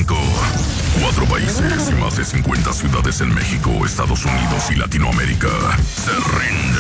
5. 4 países y más de 50 ciudades en México, Estados Unidos y Latinoamérica se rinden.